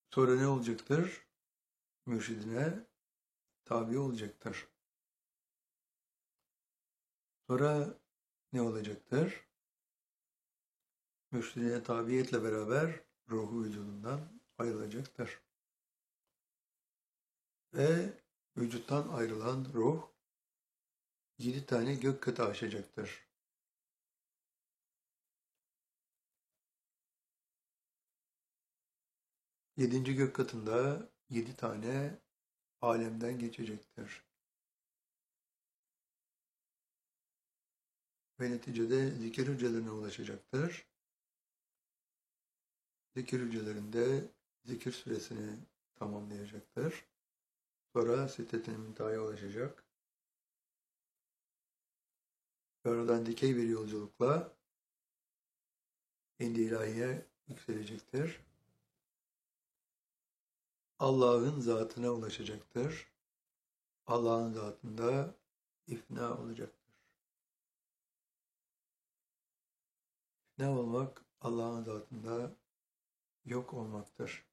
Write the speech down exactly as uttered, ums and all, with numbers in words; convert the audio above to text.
Sonra ne olacaktır? Mürşidine tabi olacaktır. Sonra ne olacaktır? Mürşidine tabiyetle beraber ruhu vücudundan ayrılacaktır. Ve vücuttan ayrılan ruh yedi tane gök katı aşacaktır. Yedinci gök katında yedi tane alemden geçecektir. Ve neticede zikir hücrelerine ulaşacaktır. Zikir hücrelerinde zikir süresini tamamlayacaktır. Sonra Siddet-i Münteha'ya ulaşacak. Ve oradan dikey bir yolculukla indi ilahiye yükselecektir. Allah'ın zatına ulaşacaktır. Allah'ın zatında ifna olacaktır. İfna olmak Allah'ın zatında yok olmaktır.